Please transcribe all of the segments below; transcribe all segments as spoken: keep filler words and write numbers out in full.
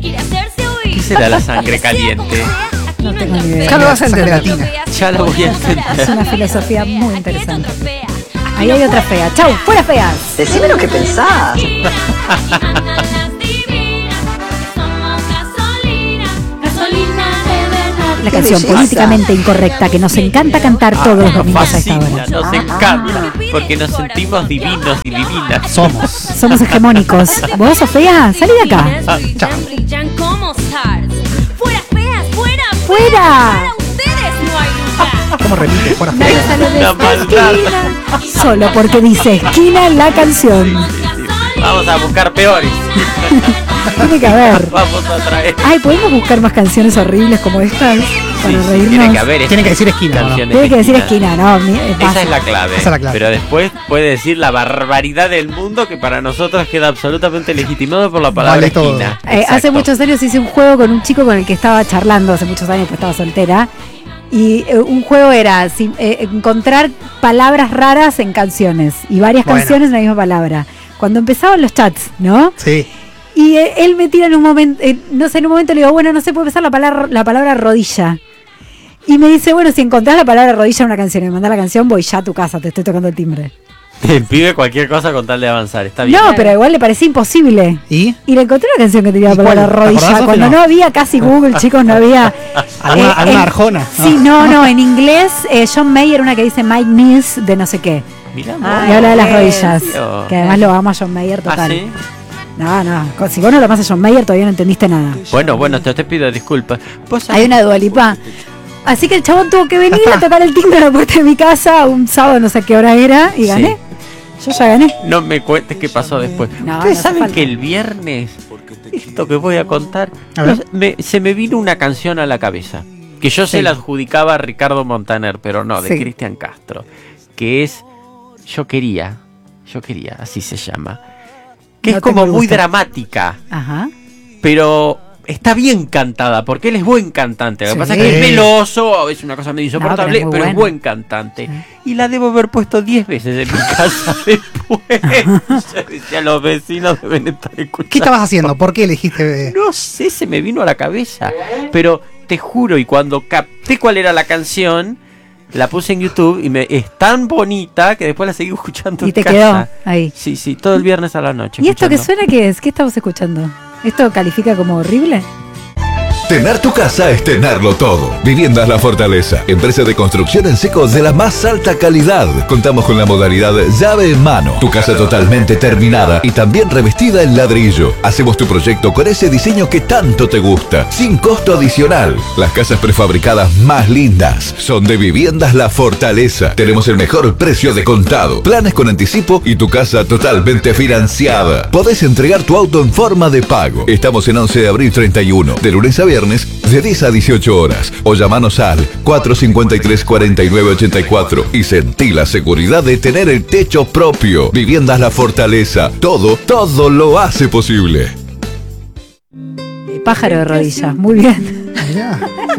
¿Qué será la sangre caliente? No tengo ni idea. Ya lo vas a entender. Ya lo voy a entender. Es una filosofía muy interesante. Ahí hay otra fea. Chau, fuera feas. Decime lo que pensás. La canción políticamente incorrecta que nos encanta cantar todos los domingos a esta hora. Fascina, nos encanta, porque nos sentimos divinos y divinas. Somos. Somos hegemónicos. ¿Vos, Sofía? Salí de acá. Ah, chao. ¡Fuera! ¿Cómo repite? Fuera Nadie fea. sale de La esta maldad. esquina. Solo porque dice esquina en la canción. Vamos a buscar peores. Tiene que haber. Vamos a traer. Ay, ¿podemos buscar más canciones horribles como estas? Para Sí, sí, reírnos. tiene que haber. Tiene que decir esquina, ¿no? canciones Tiene que de decir esquina, no. mi- es Esa básico. es la clave. Esa es la clave. Pero después puede decir la barbaridad del mundo que para nosotros queda absolutamente legitimado por la palabra Vale todo. esquina. Eh, hace Exacto. muchos años hice un juego con un chico con el que estaba charlando, hace muchos años, pues estaba soltera. Y eh, un juego era si- eh, encontrar palabras raras en canciones. Y varias Bueno. canciones en la misma palabra. Cuando empezaban los chats, ¿no? Sí. Y eh, él me tira en un momento, eh, no sé, en un momento le digo, bueno, no sé, puede empezar la palabra, la palabra rodilla. Y me dice, bueno, si encontrás la palabra rodilla en una canción y me mandás la canción, voy ya a tu casa, te estoy tocando el timbre. El pibe cualquier cosa con tal de avanzar. Está bien. No, pero igual le parecía imposible. ¿Y? Y le encontré una canción que tenía la ¿Y palabra cuál? ¿Te rodilla. acordás, Cuando Sofi, no no? había casi Google, chicos, no había. ¿Alguna, Eh, alguna en- arjona? Sí, no, no, en inglés, eh, John Mayer, una que dice Mike Mills de no sé qué. Mirá, Y vos. habla de las bien, rodillas. tío. Que además lo ama a John Mayer ¿Ah, total. sí? No, no. con- Si vos no lo amas a John Mayer, todavía no entendiste nada. Bueno, bueno, te, te pido disculpas. Vos Hay una dualipa. Así que el chabón tuvo que venir a tocar el timbre a la puerta de mi casa un sábado, no sé a qué hora era, y gané. Yo ya gané. No me cuentes qué pasó después. No, Ustedes no hace saben falta. que el viernes, esto que voy a contar, A ver. no sé, me- se me vino una canción a la cabeza. Que yo se Sí. la adjudicaba a Ricardo Montaner, pero no, de Sí. Cristian Castro. Que es Yo quería, yo quería, así se llama. Que No es tengo como el muy gusto. dramática, Ajá. pero está bien cantada, porque él es buen cantante. Lo que Sí. pasa es que es meloso, a veces una cosa medio No, pero insoportable, es muy pero es bueno. buen cantante. Y la debo haber puesto diez veces en mi casa después. Yo decía, los vecinos deben estar escuchando. ¿Qué estabas haciendo? ¿Por qué elegiste? eh? No sé, se me vino a la cabeza. Pero te juro, y cuando capté cuál era la canción, la puse en YouTube y me es tan bonita que después la seguí escuchando Y en te casa. quedó ahí. Sí, sí, todo el viernes a la noche. ¿Y esto que escuchando. suena qué es? ¿Qué estamos escuchando? ¿Esto califica como horrible? Tener tu casa es tenerlo todo. Viviendas La Fortaleza, empresa de construcción en seco de la más alta calidad. Contamos con la modalidad llave en mano. Tu casa totalmente terminada y también revestida en ladrillo. Hacemos tu proyecto con ese diseño que tanto te gusta, sin costo adicional. Las casas prefabricadas más lindas son de Viviendas La Fortaleza. Tenemos el mejor precio de contado, planes con anticipo y tu casa totalmente financiada. Podés entregar tu auto en forma de pago. Estamos en once de abril treinta y uno, de lunes a viernes, de diez a dieciocho horas. O llamanos al cuatro cinco tres, cuatro nueve ocho cuatro y sentí la seguridad de tener el techo propio. Viviendas La Fortaleza. Todo, todo lo hace posible. Eh, Pájaro de rodillas. Muy bien. Mirá.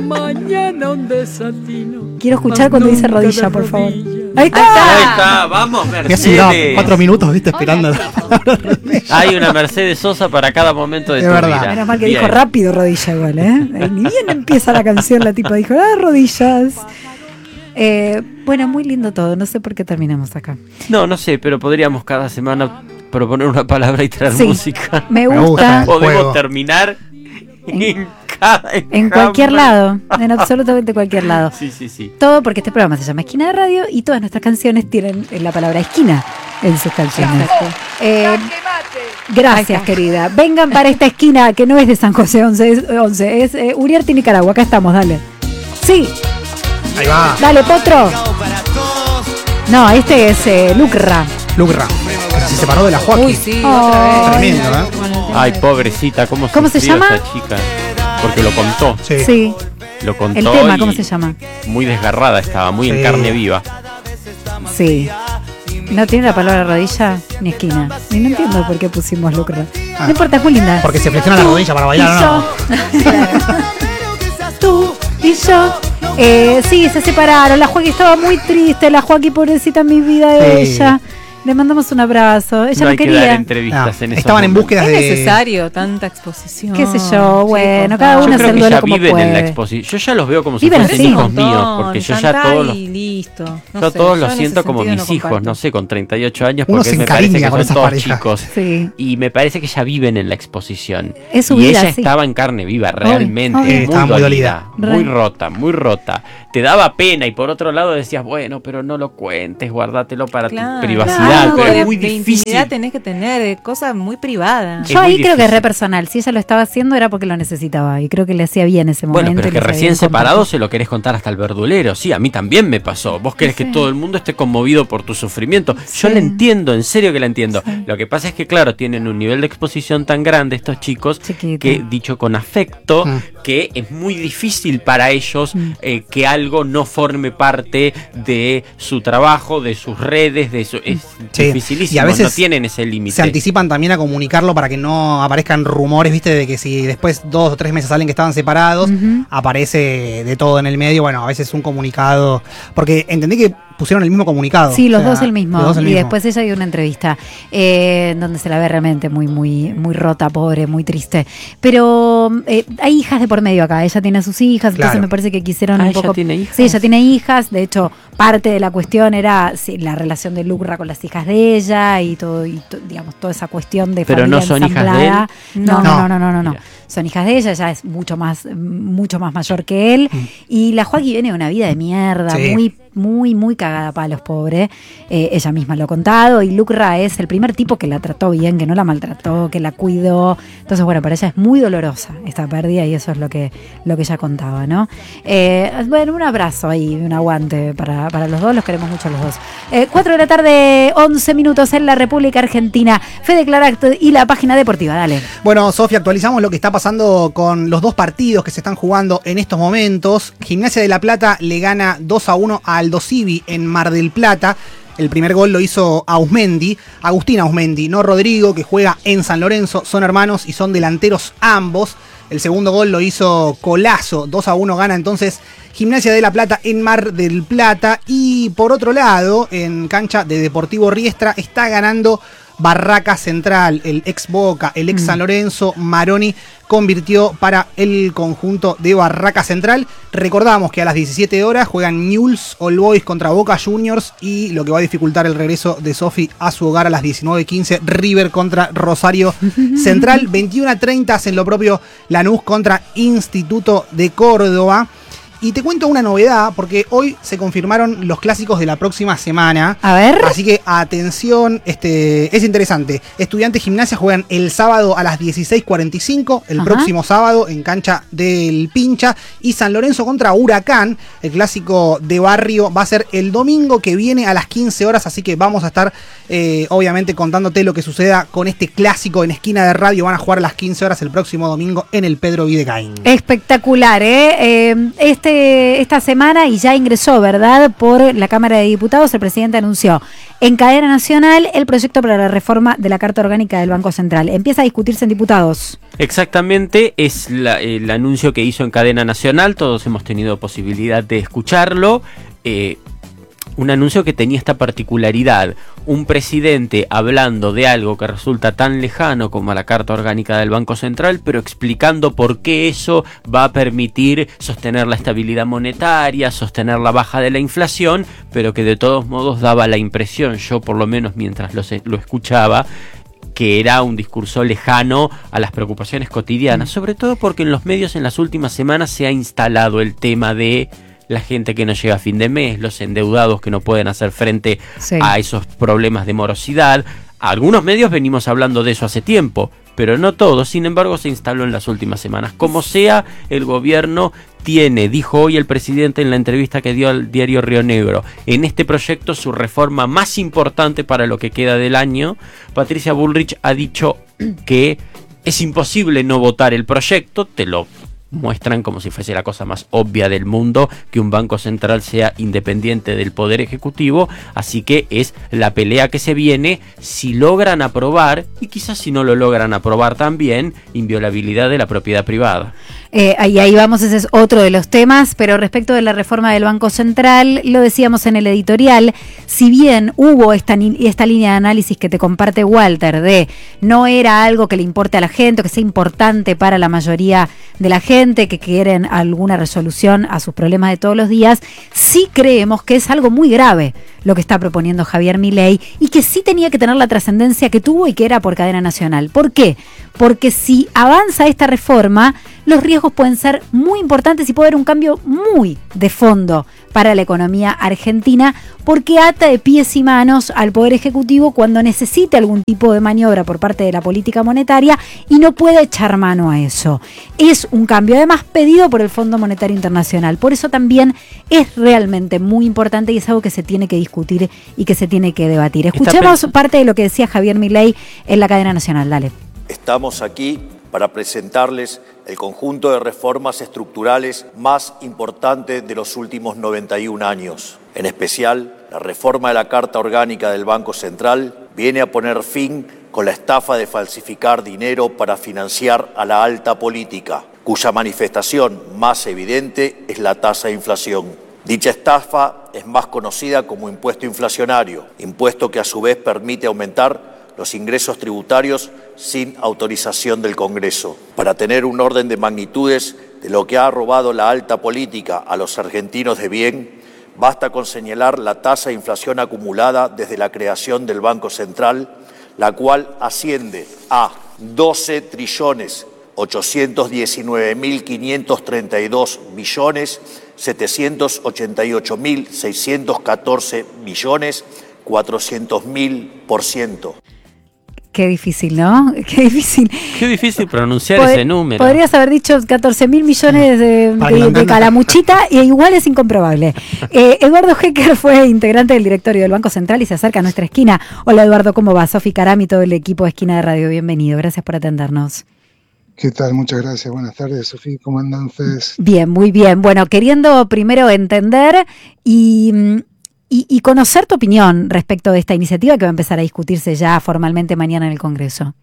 Quiero escuchar cuando dice rodilla, por favor. Ahí está. Ahí está, vamos, Me has durado Mercedes. cuatro minutos, viste, esperando. Hay una Mercedes Sosa para cada momento de Es tu verdad. vida. Menos mal que Bien. dijo rápido rodilla igual, ¿eh? Eh, Ni bien empieza la canción, la tipa dijo, ah, rodillas. Eh, bueno, muy lindo todo. No sé por qué terminamos acá. No, no sé, pero podríamos cada semana proponer una palabra y traer Sí. música. Me Me gusta. gusta. Podemos Juego. terminar en cada En cualquier enjambre. lado. En absolutamente cualquier lado. Sí, sí, sí. Todo porque este programa se llama Esquina de Radio y todas nuestras canciones tienen la palabra esquina en sus canciones. Eh, gracias, querida. Vengan para esta esquina que no es de San José once, es, once, es eh, Uriarte y Nicaragua. Acá estamos, dale. Sí, Ahí va. dale, Potro. No, este es eh, Lucra. Lucra. Se separó de la Joaquín. Uy, sí, Oh. otra vez. Tremendo, ¿eh? Con el tema Ay, de- pobrecita, ¿cómo, ¿Cómo se sufrió llama? esa chica? Porque lo contó, Sí. Sí, lo contó el tema, y ¿cómo se llama? muy desgarrada estaba, muy Sí. en carne viva. Sí. No tiene la palabra rodilla ni esquina. Y no entiendo por qué pusimos Lucra. Ah. No importa, es muy linda. Porque se flexiona la rodilla para bailar, y ¿o no? yo. Tú y yo. Eh, sí, se separaron. La Joaquín estaba muy triste. La Joaquín, pobrecita, mi vida de Sí. ella. Le mandamos un abrazo. Ella no no hay quería. que dar entrevistas No, en esos estaban en momentos. búsqueda Es de... necesario tanta exposición. Qué sé yo, bueno, chicos, cada no. uno Yo hace creo el que duelo ya como viven en la puede. exposición. Yo ya los veo como si Viven fuesen así. hijos Un montón, míos, porque yo ya chantar todos los, y listo. No yo sé, todos yo los en siento ese como sentido mis no hijos, comparto. no sé, con treinta y ocho años, Uno porque se me parece encariña que con son esas todos parejas. chicos. Sí. Y me parece que ya viven en la exposición. Es su y vida, ella sí. estaba en carne viva, realmente, obvio. Eh, muy, estaba muy dolida, dolida. muy Re. rota, muy rota. Te daba pena y por otro lado decías, bueno, pero no lo cuentes, guardátelo para Claro, tu privacidad, claro, pero de- es muy de difícil. intimidad tenés que tener, de cosas muy privadas. Yo Es muy ahí creo que es re difícil. personal. Si ella lo estaba haciendo era porque lo necesitaba y creo que le hacía bien ese momento. Bueno, pero y es que le hacía recién bien separado compartir. se lo querés contar hasta el verdulero. Sí, a mí también me pasó. Vos querés Sí. que todo el mundo esté conmovido por tu sufrimiento. Sí. Yo la entiendo, en serio que la entiendo. Sí. Lo que pasa es que, claro, tienen un nivel de exposición tan grande estos chicos Chiquito. que, dicho con afecto, Mm. que es muy difícil para ellos Mm. eh, que algo no forme parte de su trabajo, de sus redes, de su, es Sí. dificilísimo. Y a veces no tienen ese límite. Se anticipan también a comunicarlo para que no aparezcan rumores, viste, de que si después dos o tres meses salen que estaban separados, Ujú. aparece de todo en el medio. Bueno, a veces un comunicado. Porque entendí que pusieron el mismo comunicado. Sí, los O sea, dos el mismo. los dos el y mismo. después ella dio una entrevista eh, en donde se la ve realmente muy, muy, muy rota, pobre, muy triste. Pero eh, hay hijas de por medio acá. Ella tiene a sus hijas, entonces Claro. me parece que quisieron Ah, un ¿ella poco. tiene hijas? Sí, ella tiene hijas. De hecho, parte de la cuestión era sí, la relación de Lucra con las hijas de ella y todo, y to- digamos, toda esa cuestión de Pero familia no son hijas de ensamblada. él. No, no, No. no, no, no, no, no. Mira. Son hijas de ella, ella es mucho más, mucho más mayor que él. Y la Joaquín viene de una vida de mierda, Sí. muy, muy, muy cagada a palos, pobre. Eh, ella misma lo ha contado. Y Lucra es el primer tipo que la trató bien, que no la maltrató, que la cuidó. Entonces, bueno, para ella es muy dolorosa esta pérdida y eso es lo que, lo que ella contaba, ¿no? Eh, bueno, un abrazo ahí, un aguante para, para los dos, los queremos mucho a los dos. Eh, cuatro de la tarde, once minutos en la República Argentina. Fede Claract y la página deportiva, dale. Bueno, Sofía, actualizamos lo que está pasando con los dos partidos que se están jugando en estos momentos. Gimnasia de La Plata le gana dos a uno a Aldo Civi en Mar del Plata. El primer gol lo hizo Ausmendi, Agustín Ausmendi, no Rodrigo, que juega en San Lorenzo. Son hermanos y son delanteros ambos. El segundo gol lo hizo Colazo, dos a uno gana entonces Gimnasia de La Plata en Mar del Plata. Y por otro lado, en cancha de Deportivo Riestra está ganando Barraca Central, el ex Boca, el ex San Lorenzo. Maroni convirtió para el conjunto de Barraca Central. Recordamos que a las diecisiete horas juegan Newell's All Boys contra Boca Juniors y lo que va a dificultar el regreso de Sofi a su hogar a las diecinueve quince, River contra Rosario Central. veintiuno a treinta hacen lo propio Lanús contra Instituto de Córdoba. Y te cuento una novedad, porque hoy se confirmaron los clásicos de la próxima semana. A ver. Así que atención, este es interesante. Estudiantes Gimnasia juegan el sábado a las dieciséis cuarenta y cinco, el Ajá. próximo sábado en cancha del Pincha. Y San Lorenzo contra Huracán, el clásico de barrio, va a ser el domingo que viene a las quince horas. Así que vamos a estar, eh, obviamente, contándote lo que suceda con este clásico en Esquina de Radio. Van a jugar a las quince horas el próximo domingo en el Pedro Videgain. Espectacular, ¿eh? Eh, Este, esta semana, y ya ingresó, ¿verdad?, por la Cámara de Diputados, el presidente anunció en cadena nacional el proyecto para la reforma de la Carta Orgánica del Banco Central. Empieza a discutirse en diputados. Exactamente, es la- el anuncio que hizo en cadena nacional, todos hemos tenido posibilidad de escucharlo. Eh, un anuncio que tenía esta particularidad, un presidente hablando de algo que resulta tan lejano como la Carta Orgánica del Banco Central, pero explicando por qué eso va a permitir sostener la estabilidad monetaria, sostener la baja de la inflación, pero que de todos modos daba la impresión, yo por lo menos mientras lo, se- lo escuchaba, que era un discurso lejano a las preocupaciones cotidianas, sobre todo porque en los medios en las últimas semanas se ha instalado el tema de la gente que no llega a fin de mes, los endeudados que no pueden hacer frente Sí. a esos problemas de morosidad. Algunos medios venimos hablando de eso hace tiempo, pero no todos. Sin embargo, se instaló en las últimas semanas. Como sea, el gobierno tiene, dijo hoy el presidente en la entrevista que dio al diario Río Negro, en este proyecto su reforma más importante para lo que queda del año. Patricia Bullrich ha dicho que es imposible no votar el proyecto, te lo muestran como si fuese la cosa más obvia del mundo que un banco central sea independiente del poder ejecutivo, así que es la pelea que se viene si logran aprobar, y quizás si no lo logran aprobar también, inviolabilidad de la propiedad privada. Eh, y ahí vamos, ese es otro de los temas, pero respecto de la reforma del Banco Central, lo decíamos en el editorial, si bien hubo esta, esta línea de análisis que te comparte Walter, de no era algo que le importe a la gente, o que sea importante para la mayoría de la gente, que quieren alguna resolución a sus problemas de todos los días, sí creemos que es algo muy grave lo que está proponiendo Javier Milei y que sí tenía que tener la trascendencia que tuvo y que era por cadena nacional. ¿Por qué? Porque si avanza esta reforma, los riesgos pueden ser muy importantes y puede haber un cambio muy de fondo para la economía argentina, porque ata de pies y manos al Poder Ejecutivo cuando necesite algún tipo de maniobra por parte de la política monetaria y no puede echar mano a eso. Es un cambio además pedido por el Fondo Monetario Internacional, por eso también es realmente muy importante y es algo que se tiene que discutir y que se tiene que debatir. Escuchemos parte de lo que decía Javier Milei en la cadena nacional, dale. Estamos aquí para presentarles el conjunto de reformas estructurales más importantes de los últimos noventa y un años. En especial, la reforma de la Carta Orgánica del Banco Central viene a poner fin con la estafa de falsificar dinero para financiar a la alta política, cuya manifestación más evidente es la tasa de inflación. Dicha estafa es más conocida como impuesto inflacionario, impuesto que a su vez permite aumentar los ingresos tributarios sin autorización del Congreso. Para tener un orden de magnitudes de lo que ha robado la alta política a los argentinos de bien, basta con señalar la tasa de inflación acumulada desde la creación del Banco Central, la cual asciende a doce trillones ochocientos diecinueve mil quinientos treinta y dos millones setecientos ochenta y ocho mil seiscientos catorce millones cuatrocientos mil por ciento. Qué difícil, ¿no? Qué difícil. Qué difícil pronunciar Pod- ese número. Podrías haber dicho catorce mil millones de, de, de calamuchita y igual es incomprobable. Eh, Eduardo Hecker fue integrante del directorio del Banco Central y se acerca a nuestra esquina. Hola Eduardo, ¿cómo va? Sofi Carami, todo el equipo de Esquina de Radio, bienvenido. Gracias por atendernos. ¿Qué tal? Muchas gracias. Buenas tardes, Sofía. ¿Cómo andan ustedes? Bien, muy bien. Bueno, queriendo primero entender y... Y, y conocer tu opinión respecto de esta iniciativa que va a empezar a discutirse ya formalmente mañana en el Congreso.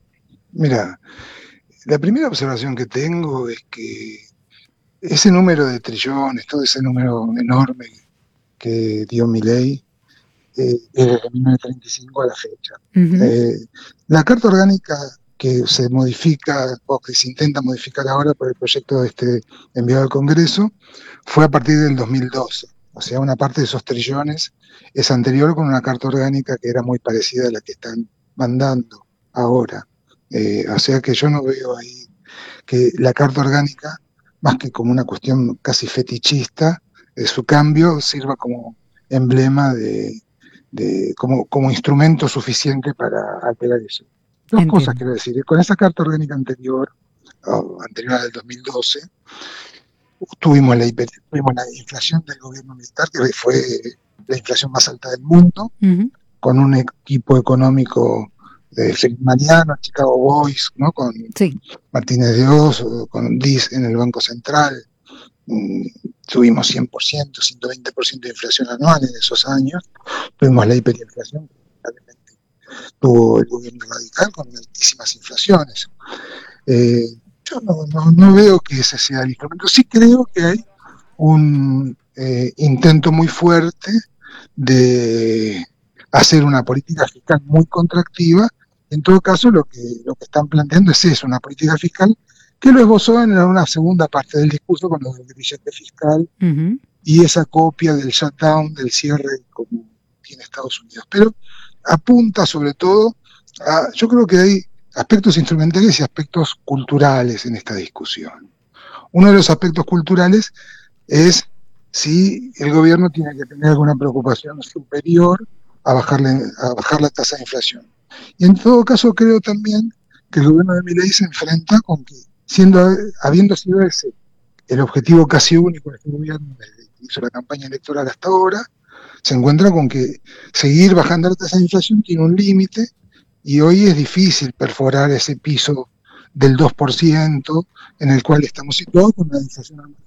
Mira, la primera observación que tengo es que ese número de trillones, todo ese número enorme que dio Milei, eh, es desde mil novecientos treinta y cinco a la fecha. Uh-huh. Eh, la Carta Orgánica que se modifica o que se intenta modificar ahora por el proyecto este enviado al Congreso fue a partir del dos mil doce. O sea, una parte de esos trillones es anterior con una carta orgánica que era muy parecida a la que están mandando ahora. Eh, o sea que yo no veo ahí que la carta orgánica, más que como una cuestión casi fetichista, eh, su cambio sirva como emblema de, de como, como instrumento suficiente para alterar eso. Dos Entiendo. Cosas quiero decir. Con esa carta orgánica anterior, oh, anterior al dos mil doce, Tuvimos la, hiper, tuvimos la inflación del gobierno militar, que fue la inflación más alta del mundo, uh-huh. con un equipo económico de Félix Mariano, Chicago Boys, ¿no? Con sí. Martínez de Oz, con D I S en el Banco Central. Mm, tuvimos cien por ciento, ciento veinte por ciento de inflación anual en esos años. Tuvimos la hiperinflación, que probablemente tuvo el gobierno radical, con altísimas inflaciones. Eh, Yo no, no, no veo que ese sea el instrumento. Sí creo que hay un eh, intento muy fuerte de hacer una política fiscal muy contractiva. En todo caso, lo que, lo que están planteando es eso, una política fiscal que lo esbozó en una segunda parte del discurso con lo del grillete fiscal uh-huh. y esa copia del shutdown, del cierre como tiene Estados Unidos. Pero apunta sobre todo a, yo creo que hay aspectos instrumentales y aspectos culturales en esta discusión. Uno de los aspectos culturales es si el gobierno tiene que tener alguna preocupación superior a, bajarle, a bajar la tasa de inflación. Y en todo caso creo también que el gobierno de Milei se enfrenta con que, siendo, habiendo sido ese el objetivo casi único de este gobierno desde que hizo la campaña electoral hasta ahora, se encuentra con que seguir bajando la tasa de inflación tiene un límite. Y hoy es difícil perforar ese piso del dos por ciento en el cual estamos situados con una inflación anual.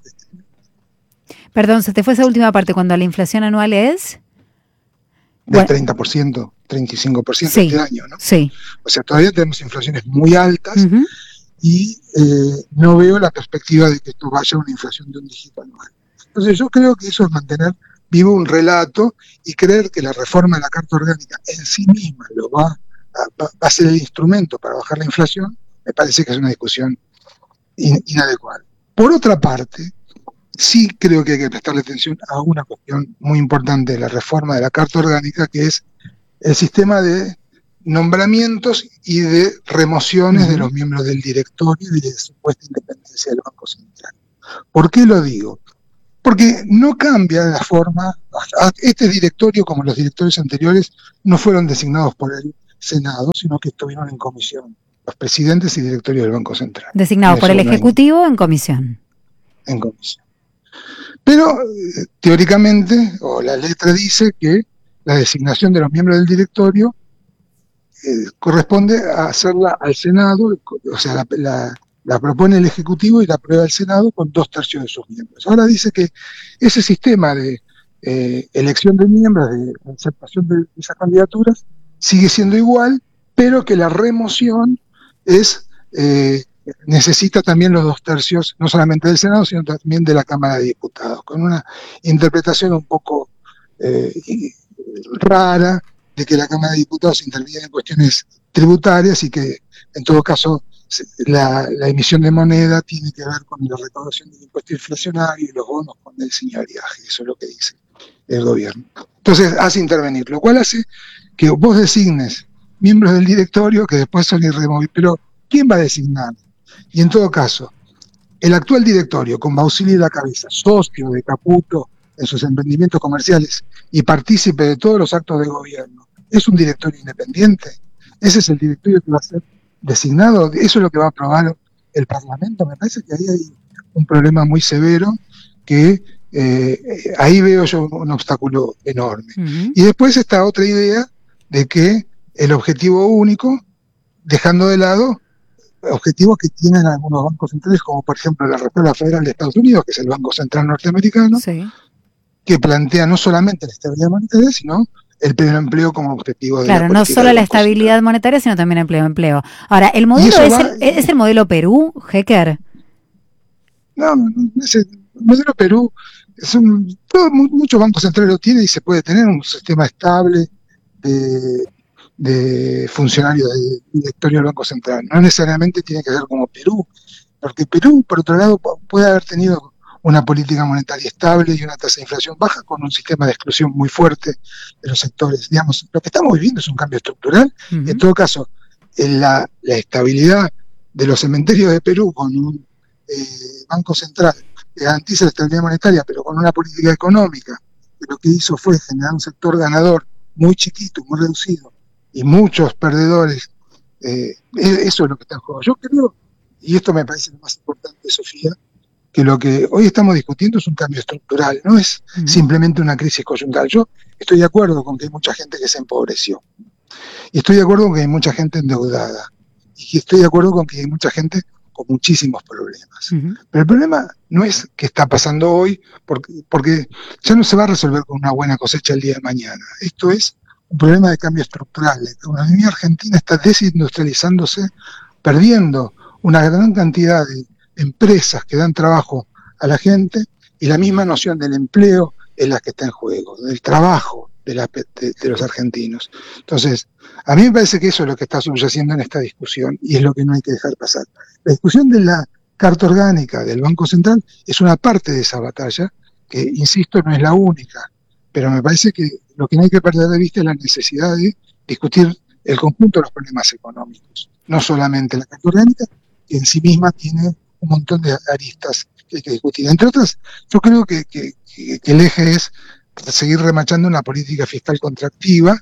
Perdón, se te fue esa última parte, cuando la inflación anual es... Del bueno. treinta por ciento, treinta y cinco por ciento sí, este año, ¿no? Sí. O sea, todavía tenemos inflaciones muy altas uh-huh. y eh, no veo la perspectiva de que esto vaya a una inflación de un dígito anual. Entonces yo creo que eso es mantener vivo un relato y creer que la reforma de la Carta Orgánica en sí misma lo va a, va a ser el instrumento para bajar la inflación, me parece que es una discusión in, inadecuada. Por otra parte, sí creo que hay que prestarle atención a una cuestión muy importante de la reforma de la Carta Orgánica, que es el sistema de nombramientos y de remociones uh-huh. de los miembros del directorio y de supuesta independencia del Banco Central. ¿Por qué lo digo? Porque no cambia la forma, este directorio, como los directorios anteriores, no fueron designados por el Senado, sino que estuvieron en comisión, los presidentes y directorios del Banco Central. Designados por el Ejecutivo en comisión. En comisión. Pero, teóricamente, o la letra dice que la designación de los miembros del directorio eh, corresponde a hacerla al Senado, o sea, la, la, la propone el Ejecutivo y la aprueba el Senado con dos tercios de sus miembros. Ahora dice que ese sistema de eh, elección de miembros, de aceptación de esas candidaturas, sigue siendo igual, pero que la remoción es eh, necesita también los dos tercios, no solamente del Senado, sino también de la Cámara de Diputados, con una interpretación un poco eh, rara de que la Cámara de Diputados interviene en cuestiones tributarias y que, en todo caso, la, la emisión de moneda tiene que ver con la recaudación del impuesto inflacionario y los bonos con el señoriaje. Eso es lo que dice el gobierno. Entonces, hace intervenir, lo cual hace que vos designes miembros del directorio que después son irremovibles. Pero, ¿quién va a designar? Y en todo caso, el actual directorio, con Bausili a la cabeza, socio de Caputo en sus emprendimientos comerciales y partícipe de todos los actos del gobierno, ¿es un directorio independiente? ¿Ese es el directorio que va a ser designado? ¿Eso es lo que va a aprobar el Parlamento? Me parece que ahí hay un problema muy severo que eh, ahí veo yo un obstáculo enorme. Uh-huh. Y después está otra idea de que el objetivo único, dejando de lado objetivos que tienen algunos bancos centrales, como por ejemplo la Reserva Federal de Estados Unidos, que es el Banco Central norteamericano, sí. que plantea no solamente la estabilidad monetaria, sino el pleno empleo como objetivo de claro, la no solo la estabilidad central. monetaria, sino también empleo, empleo. Ahora, ¿el modelo es, va, el, es el modelo Perú, Hecker? No, no, no es el modelo Perú. Es un, todo, muchos bancos centrales lo tienen y se puede tener un sistema estable de, de funcionarios de directorio del Banco Central. No necesariamente tiene que ser como Perú, porque Perú, por otro lado, puede haber tenido una política monetaria estable y una tasa de inflación baja con un sistema de exclusión muy fuerte de los sectores. Digamos, lo que estamos viviendo es un cambio estructural. Uh-huh. En todo caso, en la, la estabilidad de los cementerios de Perú con un eh, Banco Central que garantiza la estabilidad monetaria, pero con una política económica que lo que hizo fue generar un sector ganador muy chiquito, muy reducido, y muchos perdedores. Eh, eso es lo que está en juego. Yo creo, y esto me parece lo más importante, Sofía, que lo que hoy estamos discutiendo es un cambio estructural, no es uh-huh. simplemente una crisis coyuntural. Yo estoy de acuerdo con que hay mucha gente que se empobreció, y estoy de acuerdo con que hay mucha gente endeudada, y estoy de acuerdo con que hay mucha gente con muchísimos problemas. Uh-huh. Pero el problema no es que está pasando hoy, porque, porque ya no se va a resolver con una buena cosecha el día de mañana. Esto es un problema de cambio estructural. La economía argentina está desindustrializándose, perdiendo una gran cantidad de empresas que dan trabajo a la gente, y la misma noción del empleo es la que está en juego, del trabajo de, la, de, de los argentinos. Entonces, a mí me parece que eso es lo que está subyaciendo en esta discusión y es lo que no hay que dejar pasar. La discusión de la Carta Orgánica del Banco Central es una parte de esa batalla, que, insisto, no es la única, pero me parece que lo que no hay que perder de vista es la necesidad de discutir el conjunto de los problemas económicos, no solamente la Carta Orgánica, que en sí misma tiene un montón de aristas que hay que discutir. Entre otras, yo creo que, que, que el eje es seguir remachando una política fiscal contractiva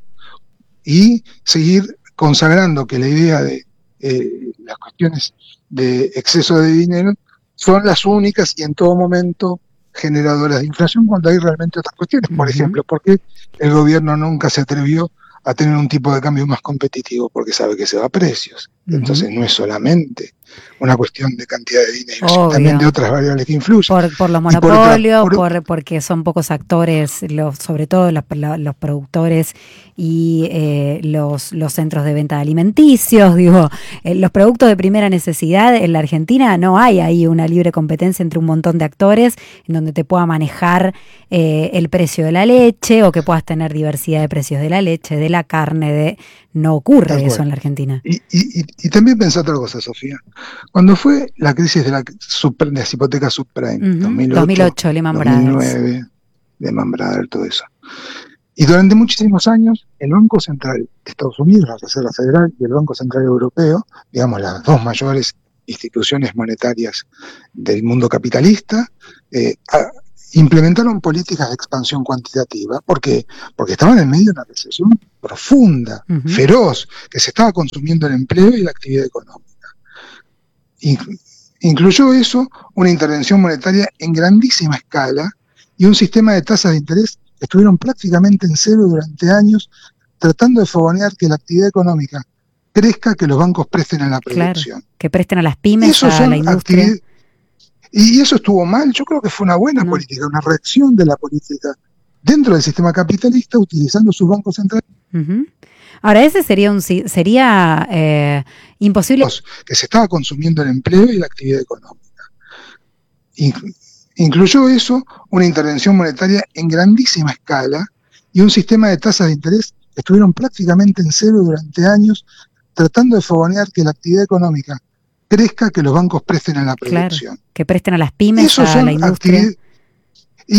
y seguir consagrando que la idea de eh, las cuestiones de exceso de dinero son las únicas y en todo momento generadoras de inflación, cuando hay realmente otras cuestiones. Por uh-huh. ejemplo, ¿por qué el gobierno nunca se atrevió a tener un tipo de cambio más competitivo? Porque sabe que se va a precios. Entonces no es solamente una cuestión de cantidad de dinero, Obvio. sino también de otras variables que influyen. Por, por los Y por otra- monopolios, por por- porque son pocos actores, los, sobre todo los, la- los productores y eh, los, los centros de venta de alimenticios. Digo, eh, los productos de primera necesidad en la Argentina no hay ahí una libre competencia entre un montón de actores en donde te pueda manejar eh, el precio de la leche o que puedas tener diversidad de precios de la leche, de la carne, de no ocurre Tal eso cual. en la Argentina. Y, y, y, y también pensé otra cosa, Sofía. Cuando fue la crisis de, la, subpr- de las hipotecas subprime, Ujú, dos mil ocho, dos mil ocho, Lehman dos mil nueve, Lehman Brothers, todo eso. Y durante muchísimos años, el Banco Central de Estados Unidos, la Reserva Federal, y el Banco Central Europeo, digamos las dos mayores instituciones monetarias del mundo capitalista, eh, a- implementaron políticas de expansión cuantitativa. ¿Por qué? Porque estaban en medio de una recesión profunda, Ujú. feroz, que se estaba consumiendo el empleo y la actividad económica. Inc- Incluyó eso una intervención monetaria en grandísima escala y un sistema de tasas de interés que estuvieron prácticamente en cero durante años, tratando de fogonear que la actividad económica crezca, que los bancos presten a la Claro, producción. que presten a las pymes, Esos a son la industria. actividades. Y eso estuvo mal. Yo creo que fue una buena No. política, una reacción de la política dentro del sistema capitalista, utilizando sus bancos centrales Ujú. Ahora, ese sería un si- sería eh, imposible. que se estaba consumiendo el empleo y la actividad económica. Inc- Incluyó eso una intervención monetaria en grandísima escala y un sistema de tasas de interés que estuvieron prácticamente en cero durante años, tratando de fogonear que la actividad económica crezca, que los bancos presten a la Claro, producción. que presten a las pymes, Esos a son la industria. actividades.